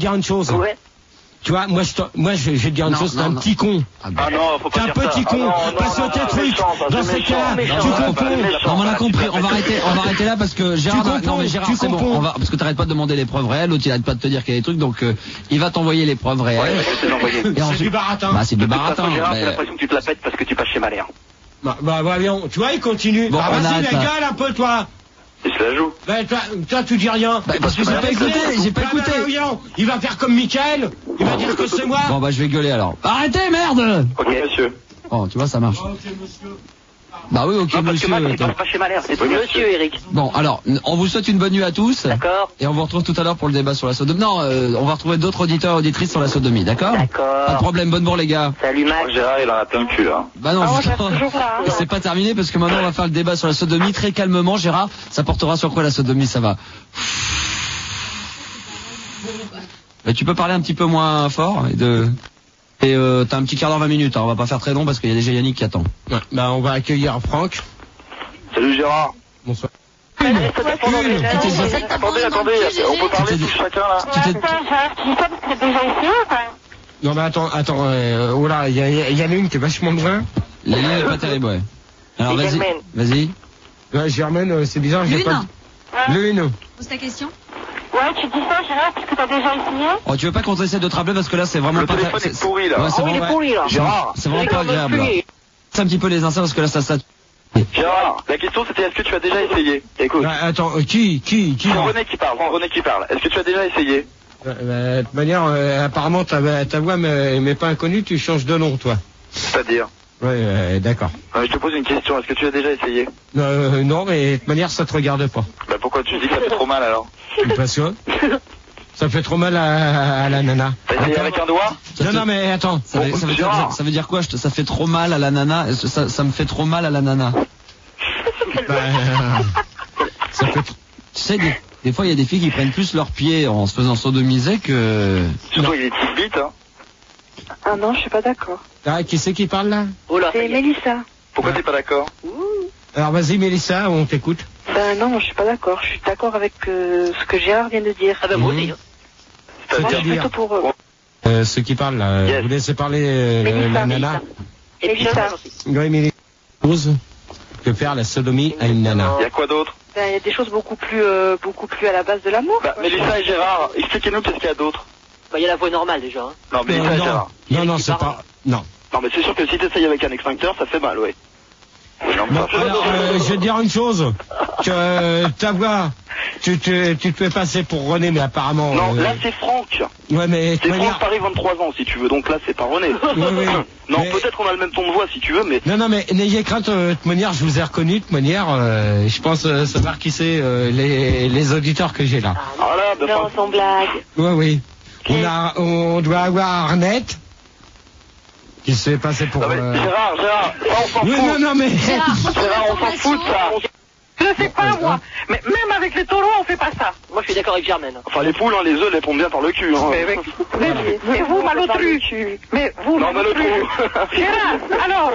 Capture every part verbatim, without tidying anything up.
dire une chose. Ouais. Tu vois, moi je, moi je, je vais te dire une Non, chose, t'es non, un non. petit con. Ah non, faut pas T'es un dire ça. petit con, Ah non, non, parce non, que tes non, trucs, méchant, ça, dans c'est ces cas-là, méchant, tu méchant, comprends. méchant, Non, on a là, compris. tu On va arrêter, on va arrêter là parce que Gérard, comprends, non mais Gérard, tu c'est bon. comprends. On va, parce que t'arrêtes pas de demander les preuves réelles. L'autre il arrête pas de te dire qu'il y a des trucs, donc euh, il va t'envoyer les preuves réelles. Ouais, je vais te l'envoyer. Et C'est ensuite- du baratin. Bah c'est du De toute baratin. façon, Gérard, mais- j'ai l'impression que tu te la pètes parce que tu passes chez Malher. Bah, bah, bah, viens, tu vois, il continue. Bon, Ah, on vas-y, arrête la là. gueule un peu, toi. Il se la joue. Bah, toi, toi, tu dis rien. Bah, parce que j'ai pas écouté, j'ai pas Bah, bah, écouté. bah, viens, il va faire comme Mickaël. Il va dire que c'est moi. Bon bah je vais gueuler alors. Arrêtez merde. Ok, monsieur. Oh tu vois ça marche. Ok, monsieur. Bah oui ok Non, parce que monsieur. Max, il attends. passe pas chez Malher. C'est tout, Monsieur Eric. Bon alors on vous souhaite une bonne nuit à tous. D'accord. Et on vous retrouve tout à l'heure pour le débat sur la sodomie. Non, euh, on va retrouver d'autres auditeurs et auditrices sur la sodomie, d'accord? Pas de D'accord. problème, bonne bourre les gars. Salut Max. Gérard, il en a plein le cul, là. Bah non, justement, c'est pas terminé parce que maintenant on va faire le débat sur la sodomie très calmement. Gérard, ça portera sur quoi la sodomie, ça va? Mais tu peux parler un petit peu moins fort et de... Et euh, t'as un petit quart d'heure, vingt minutes, hein, on va pas faire très long parce qu'il y a déjà Yannick qui attend. Ouais, bah, on va accueillir Franck. Salut Gérard. Bonsoir. Attendez, attendez, on peut parler tous chacun, là. Tu t'es- Non, mais attends, attends, euh, oh là, il y, a- il y en a une qui est vachement loin. La ligne est pas terrible, ouais. Alors C'est vas-y, Germaine. vas-y. Ouais, Germaine, euh, c'est bizarre, j'ai Lune. pas... Lune. Pose ta question. Ouais, tu dis ça, Gérard, parce que t'as déjà essayé? Oh, tu veux pas qu'on essaie de te rappeler parce que là c'est vraiment Le pas... téléphone est pourri, là. Ouais, c'est Oh, il est vraiment... pourri là. Gérard. C'est vraiment pas agréable. là. C'est un petit peu les inserts parce que là ça... ça... Gérard, la question c'était est-ce que tu as déjà essayé? Écoute. Ouais, attends, euh, qui, qui, qui C'est là René qui parle, René qui parle. Est-ce que tu as déjà essayé? Euh, bah, de toute manière, euh, apparemment, ta, ta voix m'est pas inconnue, tu changes de nom, toi. C'est-à-dire? Ouais, euh, d'accord. Euh, Je te pose une question, est-ce que tu as déjà essayé? Euh, non, mais de toute manière, ça te regarde pas. Bah pourquoi tu dis que ça fait trop mal alors? Parce que ça fait trop mal à, à la nana. T'as essayé avec un doigt? Ça Non, te- non, mais attends. Ça veut, ça veut dire, Gérard. ça veut dire quoi je te- Ça fait trop mal à la nana ça, ça, ça me fait trop mal à la nana. Bah, euh, ça fait trop... Tu sais, des, des fois il y a des filles qui prennent plus leurs pieds en se faisant sodomiser que... Surtout il est petite bite, hein. Ah non, je suis pas d'accord. Ah, qui c'est qui parle là? Oh là. C'est Mélissa. Pourquoi t'es pas d'accord? Alors vas-y, Mélissa, on t'écoute. Ben non, je suis pas d'accord. Je suis d'accord avec euh, ce que Gérard vient de dire. Ah bah moi aussi. hein. Moi, je suis C'est-à-dire, plutôt pour euh, euh, ceux qui parlent là, euh, Yes. vous laissez parler euh, Mélissa, la Mélissa. nana. Et puis Mélissa. ça aussi. Oui, Mélissa. Chose que faire la sodomie à une nana. Il y a quoi d'autre? ben, il y a des choses beaucoup plus euh, beaucoup plus à la base de l'amour. Bah quoi. Mélissa et Gérard, expliquez-nous qu'est-ce qu'il y a d'autre. Bah il y a la voix normale déjà. Hein. Non, Mélissa Euh, et non, Gérard. non, non, qui c'est parle. pas... Non. Non mais c'est sûr que si t'essayes avec un extincteur, ça fait mal, ouais. Non, Bon, ça- alors, euh, je vais te dire une chose, que euh, ta voix, tu te, tu te fais passer pour René, mais apparemment... Non, euh, là c'est Franck. ouais, mais... de C'est toute manière- Franck Paris vingt-trois ans si tu veux, donc là c'est pas René. Oui, oui. Non, Mais- peut-être on a le même ton de voix si tu veux, mais... Non, non, mais n'ayez crainte, euh, de toute manière, je vous ai reconnu, de toute manière, euh, je pense euh, savoir qui c'est euh, les, les auditeurs que j'ai là. Ah là, bah, Non, sans blague. Oui, oui. On, a, on doit avoir Arnette, qui se fait passer pour... Non mais euh, Gérard, Gérard, ça on s'en Oui, fout. non, non, mais... Gérard, pour ton Gérard, on s'en fout de ça. Je ne sais pas, moi. Mais même avec les taureaux, on fait pas ça. Moi je suis d'accord avec Germaine. Enfin les poules, hein, les œufs, les pondent bien par le cul. Hein. Mais, mais, mais vous, malotru. Mais vous, Non, mais le malotru. trou. Gérard, alors.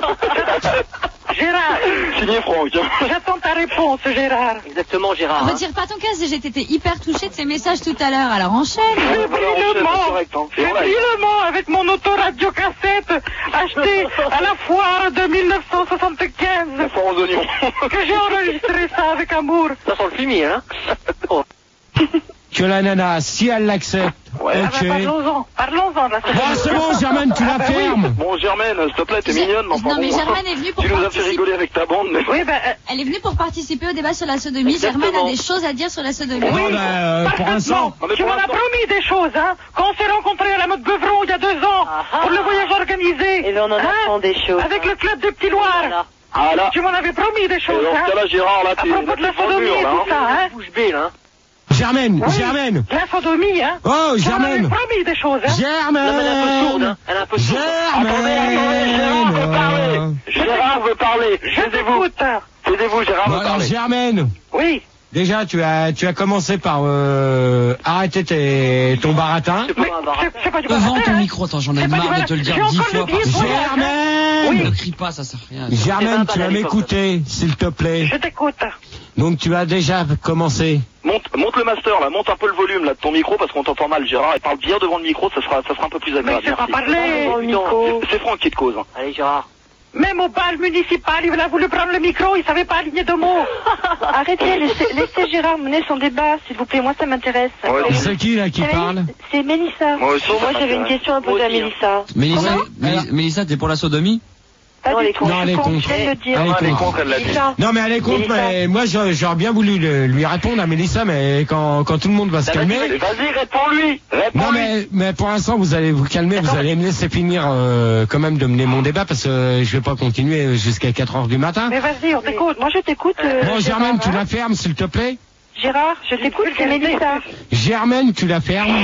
Gérard, Signé Franck. j'attends ta réponse, Gérard. Exactement Gérard. hein. Retire pas ton casque, j'ai été hyper touchée de ces messages tout à l'heure, alors enchaîne. Fébrilement, C'est correct, hein. C'est vrai. fébrilement, avec mon autoradio-cassette acheté à la foire de mille neuf cent soixante-quinze, Fort aux oignons. que j'ai enregistré ça avec amour. Ça sent le fumier hein. Oh. Que la nana, si elle l'accepte, Ouais. Ah ok. bah, parlons-en, parlons-en de la Bon, c'est bon, Germaine, tu la fermes. Bon Germaine, s'il te plaît, t'es J'ai- mignonne, mais enfin non, mais bon. Germaine est venue pour Tu nous as fait participer. rigoler avec ta bande, mais... Oui, ben, euh, Elle est venue pour participer au débat sur la sodomie. Exactement. Germaine a des choses à dire sur la sodomie. Bon, bah, euh, pour l'instant... Non, mais tu pour m'en as l'instant- promis des choses, hein. Quand on s'est rencontrés à la mode Beuvron il y a deux ans, Ah ah. pour le voyage organisé. Et là, on en apprend Hein, des choses. avec le club des Petits Loirs. Voilà. Ah là, Tu m'en avais promis des et choses, dans ce hein. cas-là, Gérard, là, À t'es... propos de la t'es dans le sodomie mur, et là, tout hein. ça, hein. Bouche bée là. hein. Germaine, Oui, Germaine. La sodomie, hein. Oh, Tu m'en avais Germaine. promis des choses, hein. Germaine. Non mais elle est un peu sourde hein. Elle est un peu sourde. Attendez, attendez, Gérard veut parler. Germaine. Gérard veut parler. Je Taisez-vous. t'écoute. Taisez-vous, Gérard Bon, veut alors, parler. Germaine, Oui. déjà, tu as, tu as commencé par euh, arrêter tes, ton baratin. C'est pas Mais un baratin. c'est- c'est pas du Devant baratin, ton hein. micro, attends, j'en ai C'est pas marre du de te le dire baratin. dix J'ai fois encore par le jour. dire, Germaine. Ne crie pas, ça sert à rien. Germaine, tu vas m'écouter, s'il te plaît. Je t'écoute. Donc tu as déjà commencé. Monte, monte le master, là, monte un peu le volume là de ton micro parce qu'on t'entend mal, Gérard. Et parle bien devant le micro, ça sera, ça sera un peu plus agréable. Mais je vais pas parler. C'est c'est Franck qui te cause. Allez, Gérard. Même au bal municipal, il a voulu prendre le micro, il savait pas aligner deux mots. Arrêtez, laissez, laissez Gérard mener son débat, s'il vous plaît. Moi, ça m'intéresse. Ouais, C'est qui là qui C'est parle? Mélissa- C'est Mélissa. Moi aussi, Bon, ça moi, j'avais une m'intéresse. question à poser Moi à aussi, hein. Mélissa. Mélissa, Comment Méli- Mélissa, t'es pour la sodomie? Pas Non, du elle est tout. Non, elle est Je contre. viens de le dire. Elle est Ah, elle est contre. contre, elle l'a dit. Mélissa. Non mais elle est contre, Mélissa. mais moi je- j'aurais bien voulu le- lui répondre à Mélissa, mais quand, quand tout le monde va se Bah, calmer. Vas-y, vas-y, réponds-lui. Non Réponds-lui. mais, mais pour l'instant vous allez vous calmer, vous allez me laisser finir euh, quand même de mener mon débat parce que je vais pas continuer jusqu'à quatre heures du matin. Mais vas-y, on t'écoute. Moi, je t'écoute. euh, Bon Germaine, Gérard, tu hein. la fermes s'il te plaît. Gérard, je t'écoute, c'est Mélissa. Germaine, tu la fermes.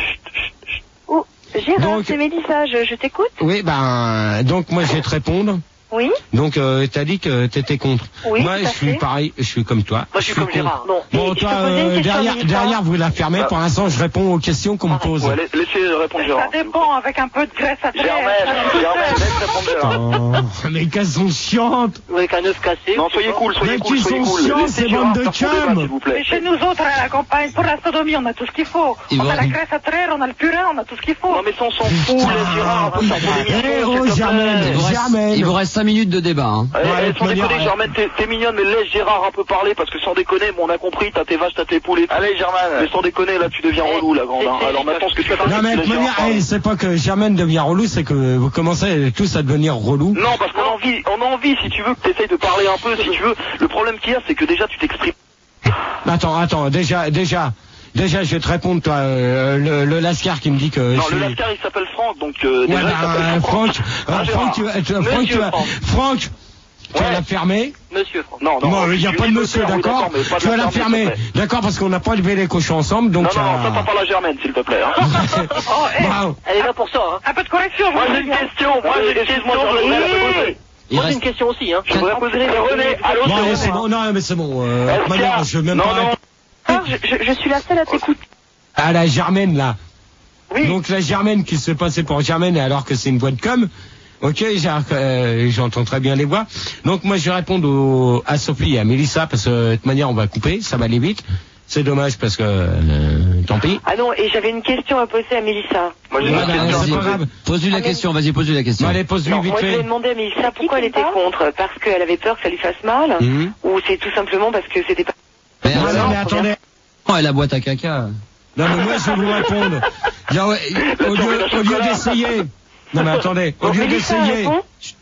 Oh, Gérard, Donc- c'est Mélissa, je, je t'écoute. Oui, ben donc moi je vais te répondre. Oui. Donc euh, t'as dit que t'étais contre. Oui, moi tout je à suis fait. pareil, je suis comme toi. Moi, je suis comme contre. Gérard. Non. Bon Et toi je peux poser une euh, question, derrière Mélissa derrière vous la fermez. Bah. Pour l'instant je réponds aux questions qu'on me pose. Ouais, la- laissez répondre Ça Gérard. dépend, avec un peu de graisse à terre. Germaine, Germaine, laisse répondre Gérard. Oh, mais qu'elles sont chiantes. Avec un œuf cassé. Non, soyez cool, soyez Mais cool, qui soyez sont cool. chiants, Laissez ces Gérard bandes de faire son débat, chums. s'il vous plaît. Mais chez nous autres, à la campagne, pour la sodomie, on a tout ce qu'il faut. Il On va- a la graisse à traire, on a le purin, on a tout ce qu'il faut. Non, mais ça, on s'en fout, laisse Gérard, on va faire ton émission, Eh, oh, s'il te plaît. Germaine, Il vous reste, Germaine. il vous reste cinq minutes de débat. Hein. Eh, Ouais, eh, sans de déconner, manière- Germaine, t'es t'es mignonne, mais laisse Gérard un peu parler, parce que sans déconner, bon, on a compris, t'as tes vaches, t'as tes poules et tout. Allez, Germaine. Mais sans déconner, là, tu deviens Eh, relou, la grande. c'est- hein. c'est- Alors maintenant, ce que tu vas faire, Non c'est mais que de tu toute laisses manière, Gérard eh, parler. c'est pas que Germaine devient relou, c'est que vous commencez tous à devenir relou. Non, parce qu'on a envie, on a envie, si tu veux, que t'essayes de parler un peu, si tu veux. Le problème qu'il y a, c'est que déjà, tu t'exprimes. Attends, attends, déjà, déjà, déjà, je vais te répondre, toi, euh, le, le Lascar qui me dit que Non, je le suis... Lascar, il s'appelle Franck, donc, euh, Ouais, déjà, il ben, s'appelle Franck, Franck. euh, Hein, Franck, tu, Gérard. tu- Franck, tu, Monsieur vas- Franck. Franck, tu vas Ouais. la fermer. Monsieur Franck. Non, non, Non, il n'y a tu pas de dis monsieur, oui, d'accord mais pas de Tu vas la fermer, fermer, s'il te plaît. d'accord, parce qu'on n'a pas élevé les cochons ensemble, donc... Non, non, euh, ça, t'en parle à Germaine, s'il te plaît. Hein. Oh, eh, Wow. Elle est là pour ça, hein. un peu de correction. Moi, je j'ai veux une dire. question, moi, j'ai une question, je voudrais la poser. Il Moi, j'ai reste, une question aussi, hein. Je voudrais poser les René, allô, Bon, allez, c'est c'est René. bon, non, mais c'est bon, euh, de Est-ce toute manière, qu'il y a- je veux même non, pas... non. Ah, je, je, je suis la seule à t'écouter. À la Germaine, là. Oui. Donc la Germaine qui se passait pour Germaine alors que c'est une voix de com. Ok, j'ai- euh, j'entends très bien les voix. Donc moi je vais répondre au- à Sophie et à Mélissa parce que de toute manière on va couper, ça va aller vite. C'est dommage parce que euh, tant pis. Ah non, et j'avais une question à poser à Mélissa. Moi, j'ai une Ouais, bah, question. c'est pas grave. pose-lui la Ah, mais- question, vas-y, pose-lui la question. Bon, allez, pose-lui Non, vite moi, je fait. voulais demander à Mélissa pourquoi elle était contre. Parce qu'elle avait peur que ça lui fasse mal, Mhm. ou c'est tout simplement parce que c'était pas... Mais, Non, euh, non, mais attendez. oh, et la boîte à caca. Non mais moi je vais vous répondre. Là, ouais, au lieu, au lieu d'essayer. Non mais attendez, au lieu Mélissa d'essayer, répond.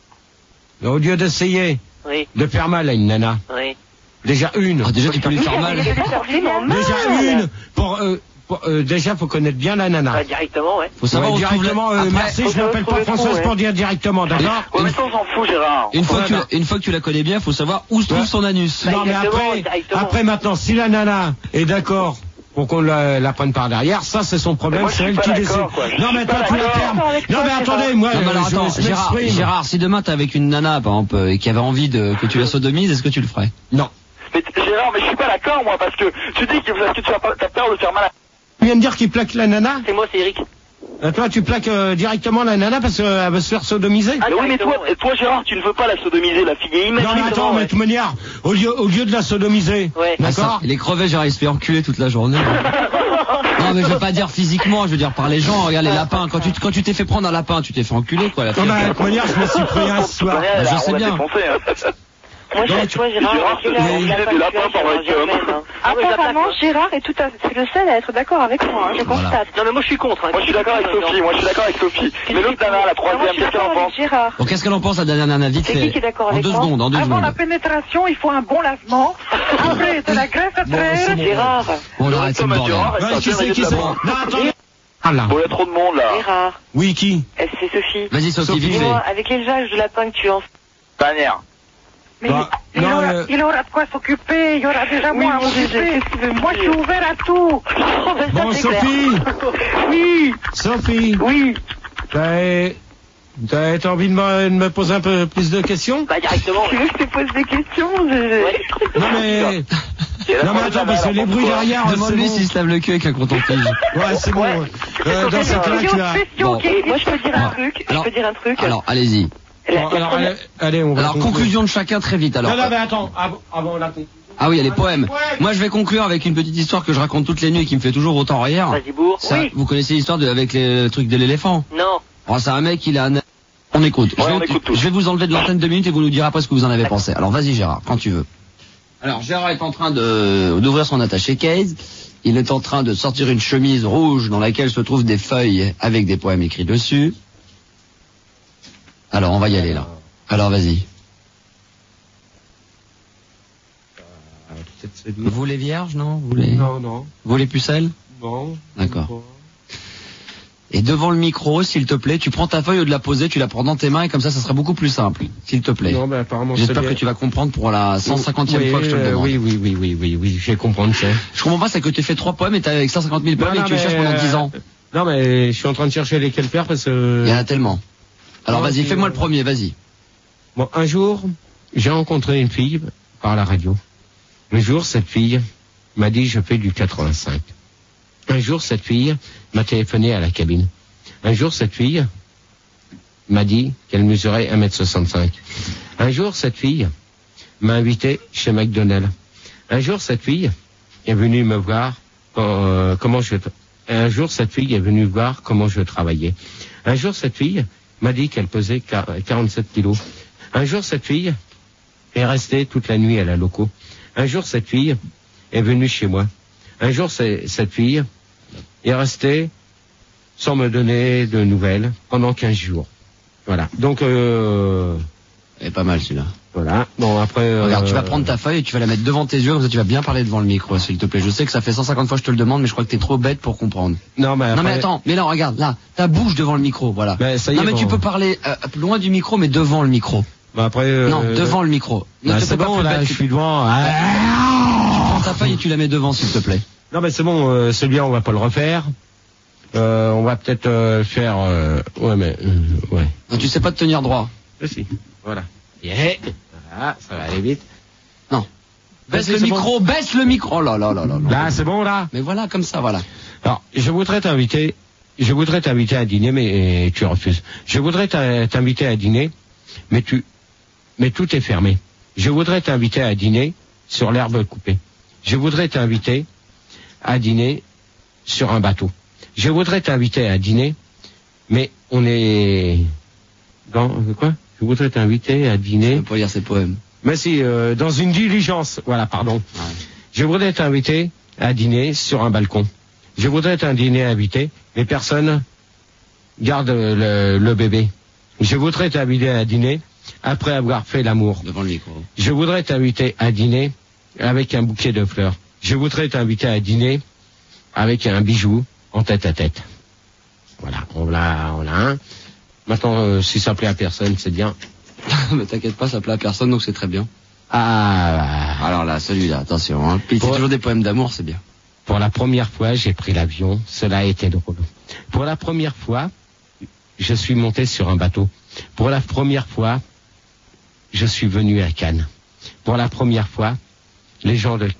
au lieu d'essayer Oui, de faire mal à une nana, oui. déjà une. Ah, déjà, tu peux lui faire mal. Il y a des forcément mal. Déjà une. Pour, euh, pour, euh, déjà faut connaître bien la nana. Bah, directement, ouais. Faut savoir Ouais, où se trouve la- directement, euh, Après, merci, je faut m'appelle trouver pas le trou, Françoise ouais. pour dire directement, d'accord Ouais, mais ça, on s'en fout, Gérard. Une fois, que tu, Voilà. la- une fois que tu la connais bien, faut savoir où se trouve Ouais. son anus. Bah, Non mais exactement, après, directement. après maintenant, si la nana est d'accord pour qu'on la, la prenne par derrière, ça c'est son problème, Mais moi, je c'est suis elle pas qui décide. d'accord, quoi. Je Non suis mais pas toi tu la d'accord fermes. avec Non toi, mais Gérard. attendez, moi Non, mais alors je, attends, je Gérard, m'exprime. Gérard, si demain t'es avec une nana, par exemple, euh, qui avait envie de, que tu la sodomises, est-ce que tu le ferais? Non. Mais t- Gérard, mais je suis pas d'accord, moi, parce que tu dis que, parce que tu as pas- t'as peur de faire mal à... Tu viens de dire qu'il plaque la nana. C'est moi, c'est Eric. Euh, toi tu plaques euh, directement la nana parce qu'elle va se faire sodomiser. Ah, Mais oui, mais toi, directement, ouais. toi, Gérard, tu ne veux pas la sodomiser, la fille. Et imagine Non mais attends, comment, mais ouais. de toute manière, au lieu, au lieu de la sodomiser, Ouais. Ah, ça, d'accord. il est crevé, Gérard, il se fait enculer toute la journée. Non, mais je veux pas dire physiquement, je veux dire par les gens. Regarde les lapins. Quand tu, quand tu t'es fait prendre un lapin, tu t'es fait enculer, quoi. La Non fille. mais de toute manière, je me suis pris un ce soir. Ouais, Bah, là, je on sais l'a bien. défoncé, hein. Moi, je Non, suis tu- toi, Gérard, Gérard, avec c'est la- le la des peinture lapins sur par la avec, euh, Germaine, hein. Ah, oui, je la Apparemment, plaque, moi. Gérard est tout à fait le seul à être d'accord avec moi, hein, je Voilà. constate. Non, mais moi, je suis contre. Hein. Moi, je suis d'accord avec Sophie, moi, je suis d'accord avec Sophie. Mais l'autre nana, la Alors, moi, troisième, je suis qu'est-ce qu'elle en d'accord pense? avec Gérard. Bon, qu'est-ce qu'elle en pense, la dernière nana, vite C'est qui fait? qui est d'accord En avec deux moi secondes, en deux Avant secondes. la pénétration, il faut un bon lavement. Après, de la graisse à Bon, traire. c'est bon. Gérard, Bon, on arrête ce Thomas bordel. Gérard, Ouais, ça qui fait c'est qui rire c'est d'abord. Non attendez. Ah là. Bon, il y a trop de monde, là. Gérard, Oui qui elle, c'est Sophie. Vas-y, Sophie, Sophie. vite fait. Dis-moi, avec l'élevage de lapin que tu en Dernière. Mais Bah, il, non, aura, euh, il aura de quoi s'occuper, il y aura déjà Oui, moins à mon Dieu, m'occuper. qu'est-ce que tu veux me Moi, je suis dire ouvert à tout. Bon c'est clair. Sophie, Oui, Sophie, oui. t'as t'as t'as envie de me, de me poser un peu plus de questions? Bah, directement. Tu veux que je te pose des questions je- Ouais. Non mais Et la non mais troisième attends parce que nana, les elle en bruits pense quoi? derrière, c'est Demande-lui bon. s'il se lave le cul avec un coton-tige. Ouais c'est bon. Euh, dans ce cas-là C'est tu une as. question Bon. qui Et moi, je peux te dire un Ouais. truc. Alors- je peux dire un truc. Alors, allez-y. La- Bon, la alors première- allez, allez, on va Alors, conclure. conclusion de chacun très vite, alors. Non non mais attends, avant, avant la conclusion. Ah oui, il y a les poèmes. Moi, je vais conclure avec une petite histoire que je raconte toutes les nuits et qui me fait toujours autant rire. Vas-y, bourre. Ça, Oui. Vous connaissez l'histoire de, avec les, le truc de l'éléphant? Non. Oh, c'est un mec, il a un... On écoute. Ouais, je, vais, on écoute tout. je vais vous enlever de l'antenne deux minutes et vous nous direz après ce que vous en avez pensé. Alors vas-y Gérard, quand tu veux. Alors Gérard est en train de d'ouvrir son attaché case. Il est en train de sortir une chemise rouge dans laquelle se trouvent des feuilles avec des poèmes écrits dessus. Alors on va y aller là. Alors vas-y. Vous les vierges, non? Vous les... Non, non. Vous les pucelles? Bon. D'accord. Et devant le micro, s'il te plaît, tu prends ta feuille ou de la poser, tu la prends dans tes mains et comme ça, ça sera beaucoup plus simple. S'il te plaît. Non, mais apparemment, c'est J'espère bien. que tu vas comprendre pour la cent cinquantième oui, fois que je te le euh, demande. Oui, oui, oui, oui, oui, oui, je vais comprendre ça. Je comprends pas, c'est que tu fais trois poèmes et t'as avec cent cinquante mille poèmes Non, et que tu non, les cherches mais, pendant dix euh, ans. Non, mais je suis en train de chercher lesquels faire parce que... Il y en a tellement. Alors Non, vas-y, c'est- fais-moi le premier, vas-y. Bon, un jour, j'ai rencontré une fille par la radio. Un jour, cette fille m'a dit, je fais du quatre-vingt-cinq. Un jour, cette fille m'a téléphoné à la cabine. Un jour, cette fille m'a dit qu'elle mesurait un mètre soixante-cinq. Un jour, cette fille m'a invité chez McDonald's. Un jour, cette fille est venue me voir euh, comment je... Un jour, cette fille est venue voir comment je travaillais. Un jour, cette fille m'a dit qu'elle pesait quarante-sept kilos. Un jour, cette fille est restée toute la nuit à la loco. Un jour, cette fille est venue chez moi. Un jour, c'est- cette fille est restée sans me donner de nouvelles pendant quinze jours. Voilà. Donc, euh, C'est pas mal celui-là. voilà. Bon, après... euh, Regarde, tu vas prendre ta feuille et tu vas la mettre devant tes yeux, comme ça tu vas bien parler devant le micro, s'il te plaît. Je sais que ça fait cent cinquante fois que je te le demande, mais je crois que t'es trop bête pour comprendre. Non, mais, Non mais après- attends, mais là regarde, là, ta bouche devant le micro, voilà. Ben, ça y non est, mais tu bon. peux parler euh, loin du micro, mais devant le micro. Bah, après... euh, Non, devant le micro. Ne bah, te c'est fais pas bon, plus là, bête je que- suis devant. Ah. Tu prends ta feuille et tu la mets devant, s'il te plaît. Non, mais c'est bon, euh, celui-là, on va pas le refaire. Euh, on va peut-être euh, faire... euh, ouais, mais... euh, ouais. Non, tu sais pas te tenir droit. Aussi. Voilà. Yeah. Voilà, ça va aller vite. Non. Baisse Vas-y, le c'est micro, baisse le micro. Oh là là là là. là. Là, c'est bon, là. Mais voilà, comme ça, voilà. Alors, je voudrais t'inviter, je voudrais t'inviter à dîner, mais tu refuses. Je voudrais t'a- t'inviter à dîner, mais tu, mais tout est fermé. Je voudrais t'inviter à dîner sur l'herbe coupée. Je voudrais t'inviter à dîner sur un bateau. Je voudrais t'inviter à dîner, mais on est dans quoi? Je voudrais t'inviter à Je dîner. peux pas lire ces poèmes. Mais si, euh, dans une diligence. Voilà, pardon. Ouais. Je voudrais t'inviter à dîner sur un balcon. Je voudrais t'inviter à inviter, mais personne garde le, le bébé. Je voudrais t'inviter à dîner après avoir fait l'amour. Devant le micro. Je voudrais t'inviter à dîner avec un bouquet de fleurs. Je voudrais t'inviter à dîner avec un bijou en tête à tête. Voilà, on l'a, on l'a un. Maintenant, euh, si ça plaît à personne, c'est bien. Mais t'inquiète pas, ça plaît à personne, donc c'est très bien. Ah, Alors là, celui-là, attention. Hein. Puis c'est Ouais. toujours des poèmes d'amour, c'est bien. pour la première fois, j'ai pris l'avion. Cela a été drôle. Pour la première fois, je suis monté sur un bateau. Pour la première fois, je suis venu à Cannes. Pour la première fois, les gens de...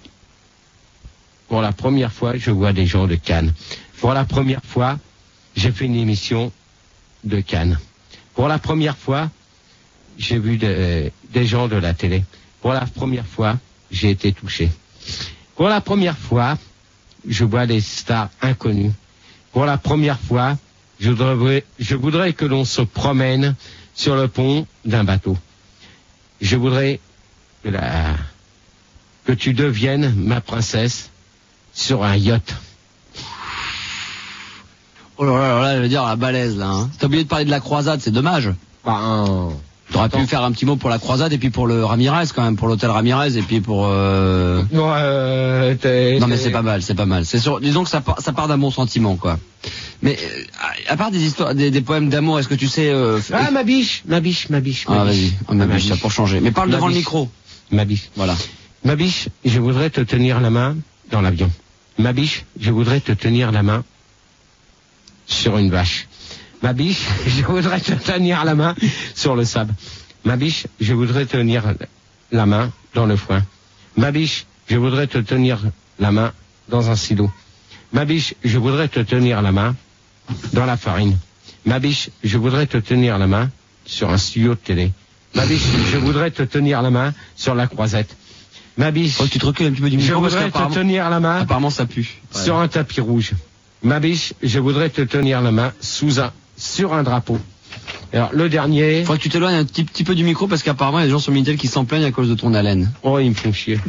Pour la première fois, je vois des gens de Cannes. Pour la première fois, j'ai fait une émission de Cannes. Pour la première fois, j'ai vu de- des gens de la télé. Pour la première fois, j'ai été touché. Pour la première fois, je vois des stars inconnues. Pour la première fois, je voudrais, je voudrais que l'on se promène sur le pont d'un bateau. Je voudrais que, la, que tu deviennes ma princesse sur un yacht. Oh là là là, je veux dire la balèze là. Hein. T'as oublié de parler de la croisade, c'est dommage. Ben, T'aurais pu faire un petit mot pour la croisade et puis pour le Ramirez quand même, pour l'hôtel Ramirez et puis pour. Euh... non, euh, t'es- Non mais c'est pas mal, c'est pas mal. C'est sûr. Disons que ça part, ça part d'un bon sentiment quoi. Mais euh, à part des histoires, des, des poèmes d'amour, est-ce que tu sais euh, f- Ah, ma biche, ma biche, ma biche. ma Ah biche. vas-y, oh, ma Ah, biche, ça pour changer. Mais parle Ma devant le biche. micro. Ma biche. Voilà. Ma biche, je voudrais te tenir la main dans l'avion. Ma biche, je voudrais te tenir la main sur une vache. Ma biche, je voudrais te tenir la main sur le sable. Ma biche, je voudrais te tenir la main dans le foin. Ma biche, je voudrais te tenir la main dans un silo. Ma biche, je voudrais te tenir la main dans la farine. Ma biche, je voudrais te tenir la main sur un studio de télé. Ma biche, je voudrais te tenir la main sur la croisette. Ma biche. Faut que tu te recules un petit peu du Je micro parce voudrais te qu'apparemment tenir la main apparemment, ça pue. Ouais. sur un tapis rouge. Ma biche, je voudrais te tenir la main sous un, sur un drapeau. Alors, le dernier. Faut que tu t'éloignes un petit, petit peu du micro parce qu'apparemment, il y a des gens sur Minitel qui s'en plaignent à cause de ton haleine. Oh, ils me font chier.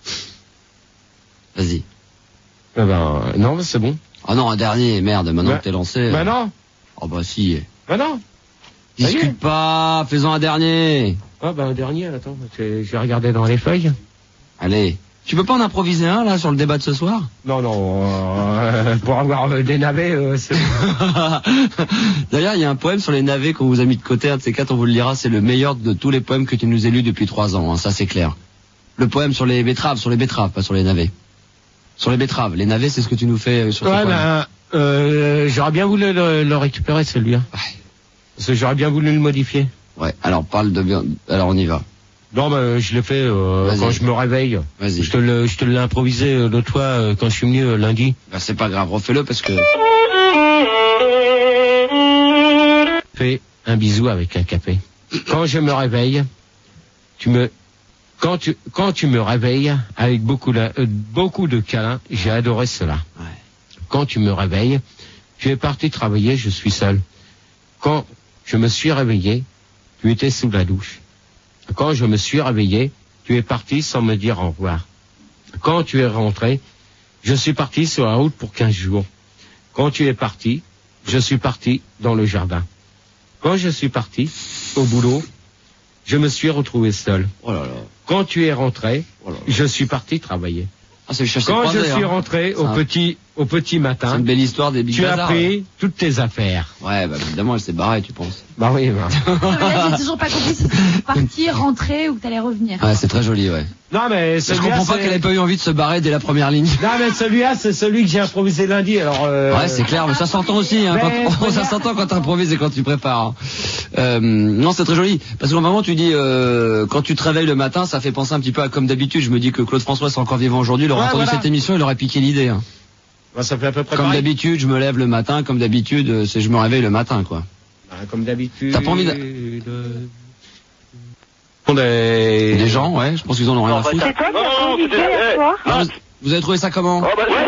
Vas-y. Eh ben, non, c'est bon. Oh non, un dernier, merde, maintenant Bah, que t'es lancé. Bah euh... non, Oh bah si. bah non. Ça y est. Discute pas, fais-en un dernier. Ah bah un dernier, attends, je je vais regarder dans les feuilles. Allez. Tu peux pas en improviser un, là, sur le débat de ce soir? Non, non, euh, pour avoir euh, des navets, euh, c'est... D'ailleurs, il y a un poème sur les navets qu'on vous a mis de côté, un de ces quatre, on vous le lira, c'est le meilleur de tous les poèmes que tu nous as lus depuis trois ans, hein, ça c'est clair. Le poème sur les betteraves, sur les betteraves, pas sur les navets. Sur les betteraves, les navets, c'est ce que tu nous fais euh, sur ce Ouais, poème. ben, euh, j'aurais bien voulu le, le récupérer, celui-là. Ouais. Parce que j'aurais bien voulu le modifier. Ouais, alors parle de bien... Alors on y va. Non, ben, je l'ai fait euh, Vas-y. quand je me réveille. Vas-y. Je te le, je te l'ai improvisé euh, l'autre fois euh, quand je suis venu euh, lundi. Bah c'est pas grave, refais-le parce que... Fais un bisou avec un café. Quand je me réveille, tu me... Quand tu, quand tu me réveilles avec beaucoup de, euh, beaucoup de câlins, j'ai adoré cela. Ouais. Quand tu me réveilles, tu es parti travailler, je suis seul. Quand je me suis réveillé, tu étais sous la douche. Quand je me suis réveillé, tu es parti sans me dire au revoir. Quand tu es rentré, je suis parti sur la route pour quinze jours. Quand tu es parti, je suis parti dans le jardin. Quand je suis parti au boulot, je me suis retrouvé seul. Oh là là. Quand tu es rentré, Oh là là. je suis parti travailler. Ah, c'est le chassé Quand croisé, je suis hein. rentré au C'est un- petit, au petit C'est matin, une belle histoire des Big tu as Bazar, pris toutes tes affaires. Ouais, bah évidemment, elle s'est barrée, tu penses. Bah oui, bah. Non, mais là, j'ai toujours pas compris si tu partir, rentrer ou que t'allais revenir. Ouais, c'est très joli, ouais. Non, mais Je celui-là, comprends pas c'est- qu'elle ait pas eu envie de se barrer dès la première ligne. Non, mais celui-là, c'est celui que j'ai improvisé lundi, alors, euh... Ouais, c'est clair, mais ça s'entend aussi, hein, Mais, quand, mais ça là- s'entend quand t'improvises et quand tu prépares. hein. Euh, non, c'est très joli, parce qu'en moment tu dis, euh, quand tu te réveilles le matin, ça fait penser un petit peu à comme d'habitude. Je me dis que Claude François serait encore vivant aujourd'hui, il aurait Ouais, entendu voilà. cette émission, il aurait piqué l'idée. Hein. Bah, ça fait à peu près Comme pareil. d'habitude, je me lève le matin, comme d'habitude, euh, c'est je me réveille le matin, quoi. Bah, comme d'habitude. T'as pas envie de- de... Des... Les gens, ouais, je pense qu'ils en ont rien à Non, bah, foutre. C'est toi qui Non, as non, envie c'était- hier eh, soir Ah, vous, vous avez trouvé ça comment? Oh, bah, c'est-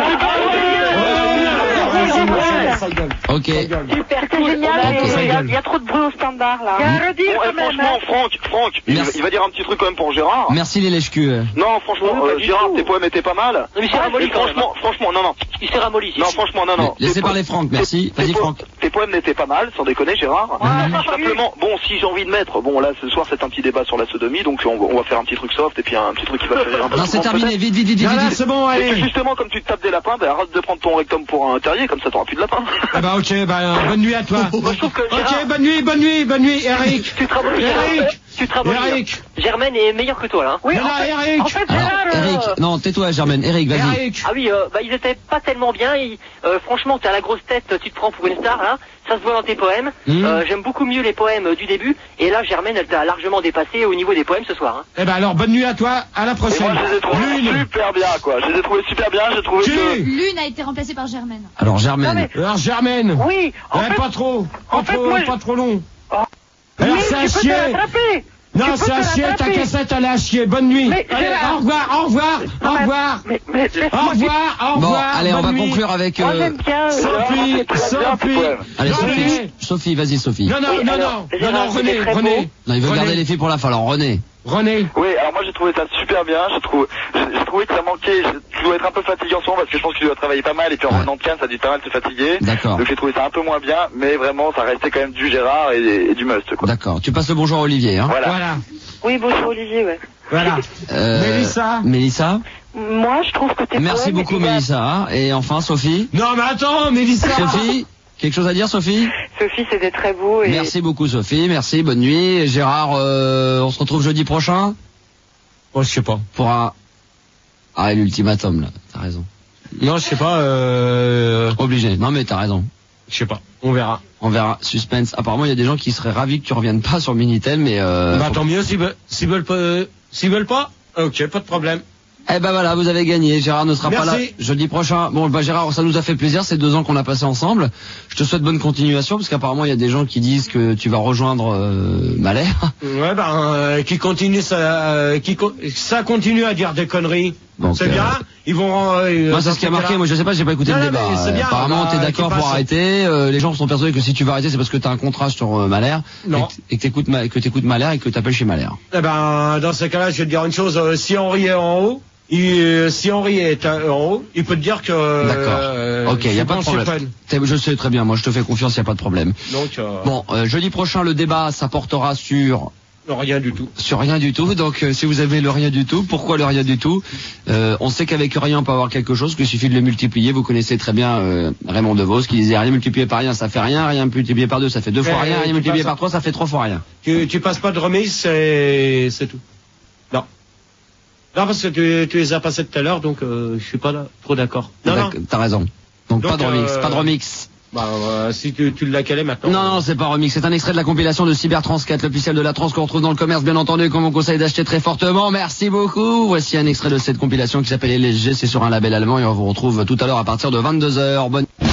Ça gueule. Ok. Ça gueule. Super, c'était génial. Ok, mais ça Il y, a- gueule. il y a trop de bruit au standard là. Il y a à redire Bon, eh, quand même. franchement, hein. Franck, Franck, il, Merci. il va dire un petit truc quand même pour Gérard. Merci les lèche-culs. euh. Non, franchement, Oui, pas euh, du Gérard, tout. tes poèmes étaient pas mal. Non, mais il s'est ramolli Et quand même. franchement, franchement, non, non. Il s'est ramolli. si, Non, si. franchement, non, non. Laissez Tes parler po- Franck, merci. tes Vas-y po- Franck. Tes poèmes n'étaient pas mal, sans déconner, Gérard. Simplement, bon, si j'ai envie de mettre, bon, là, ce soir, c'est un petit débat sur la sodomie, donc on, va- on va faire un petit truc soft et puis un petit truc qui va faire un peu. Non, tout c'est le monde, terminé, vite, vite, vite, vite, Non, là, vite. c'est bon, Et que allez. justement, comme tu te tapes des lapins, ben arrête de prendre ton rectum pour un terrier, comme ça t'auras plus de lapins. Ah bah ok, bah bonne nuit à toi. Moi, je trouve que Gérard, Ok, bonne nuit, bonne nuit, bonne nuit, Eric. tu te ramollis. Eric. Tu te ramollis. Eric. Germaine est meilleure que toi, là. hein. Oui, Non, en non, fait, Eric. en fait, Alors, Gérard, euh, Eric, non, tais-toi Germaine. Eric, vas-y. Eric. Ah oui, euh, bah ils étaient pas tellement bien. Ils- euh, franchement, t'as la grosse tête, tu te prends pour une star, là. Ça se voit dans tes poèmes. Mhm. Euh, J'aime beaucoup mieux les poèmes euh, du début. Et là, Germaine, elle t'a largement dépassé au niveau des poèmes ce soir. Hein. Eh ben alors, bonne nuit à toi, à la Et prochaine. moi, je les ai trouvés Lune. super bien, quoi. Je les ai trouvés super bien, j'ai trouvé que... Qui Lune a été remplacée par Germaine. Alors Non, Germaine. mais- Alors Germaine. Oui, en Ouais, fait, pas trop, pas en fait, trop, moi, je- pas trop long. Oh. Alors oui, c'est à tu peux te chier. rattraper. Non, tu peux c'est à te chier, ta rattraper. cassette elle est à chier. Bonne nuit. Mais, Allez, Gérard. au revoir, au revoir, au Non, mais- revoir. Mais, mais, Au laisse-moi dire- revoir, au Bon, revoir. allez, on bonne va nuit. conclure avec. Moi, euh, j'aime bien. euh, Sophie, c'est très bien, Sophie. ce poème. Allez Non, Sophie, mais- Sophie, vas-y Sophie. Non, non, Oui, non, alors, non, non, Gérard, non, c'était René, très René. beau. Non, il veut René. garder les filles pour la fin. Alors René. René. Oui, alors moi j'ai trouvé ça super bien, j'ai trouvé, j'ai j'ai trouvé que ça manquait, je- tu dois être un peu fatigué en ce moment parce que je pense que tu dois travailler pas mal et puis en Ouais. revenant de Cannes ça a dû pas mal te fatiguer. D'accord. Donc j'ai trouvé ça un peu moins bien, mais vraiment ça restait quand même du Gérard et, et du must quoi. D'accord. Tu passes le bonjour à Olivier, hein. Voilà. Voilà, Oui, bonjour Olivier, ouais. voilà. Euh, Mélissa. Mélissa. Moi, je trouve que tes Merci poèmes beaucoup étaient- Mélissa. Et enfin Sophie. Non, mais attends, Mélissa. Sophie, quelque chose à dire Sophie? Sophie, c'était très beau. Et... Merci beaucoup Sophie, merci, bonne nuit. Gérard, euh, on se retrouve jeudi prochain Oh, je sais pas. pour un... Ah, l'ultimatum là, t'as raison. Non, je sais pas, euh... Obligé, non mais t'as raison. Je sais pas, on verra. On verra, suspense. Apparemment il y a des gens qui seraient ravis que tu reviennes pas sur Minitel, mais... Euh, Bah faut- tant mieux, s'ils veulent, s'ils veulent pas, euh, s'ils veulent pas, ok, pas de problème. Eh ben voilà, vous avez gagné. Gérard ne sera Merci. pas là jeudi prochain. Bon, bah Gérard, ça nous a fait plaisir. C'est deux ans qu'on a passé ensemble. Je te souhaite bonne continuation parce qu'apparemment il y a des gens qui disent que tu vas rejoindre euh, Malher. Ouais, ben, euh, qui continue ça, euh, qui co- ça continue à dire des conneries. Donc, c'est euh, bien. Ils vont. Euh, Moi, c'est ce qui a marqué. Moi, je sais pas, j'ai pas écouté Non, le non, débat. mais c'est bien, Apparemment, bah, t'es d'accord qui pour passe. arrêter. Euh, les gens sont persuadés que si tu vas arrêter, c'est parce que t'as un contrat sur euh, Malher. Non. Et que t'écoutes, Ma- que t'écoutes Malher et que t'appelles chez Malher. Eh ben, dans ce cas-là, je vais te dire une chose. euh, si Henri est en haut, il, euh, si Henri est euh, en haut, il peut te dire que. D'accord. euh, Ok, je y a suis pas de en problème. Chopin. T'es- Je sais très bien. Moi, je te fais confiance. Y a pas de problème. Donc. Euh, Bon, euh, jeudi prochain, le débat, ça portera sur non, rien du tout. sur rien du tout. Donc, euh, si vous avez le rien du tout, pourquoi le rien du tout euh, On sait qu'avec rien, on peut avoir quelque chose. Qu'il suffit de le multiplier. Vous connaissez très bien euh, Raymond DeVos qui disait rien multiplié par rien, ça fait rien. Rien multiplié par deux, ça fait deux fois Eh, rien. tu Rien multiplié passes- par trois, ça fait trois fois rien. Tu, tu passes pas de remise, c'est, c'est tout. Non. Non, parce que tu, tu les as passés tout à l'heure, donc euh, je suis pas là, trop d'accord. Non, non. D'accord, t'as raison. Donc, Donc, pas de remix, euh, pas de remix. Bah, euh, si tu, tu l'as calé maintenant. Non, non, c'est pas remix. C'est un extrait de la compilation de Cybertrans quatre, l'officiel de la trans qu'on retrouve dans le commerce, bien entendu, qu'on vous conseille d'acheter très fortement. Merci beaucoup. Voici un extrait de cette compilation qui s'appelle L S G. C'est sur un label allemand et on vous retrouve tout à l'heure à partir de vingt-deux heures. Bonne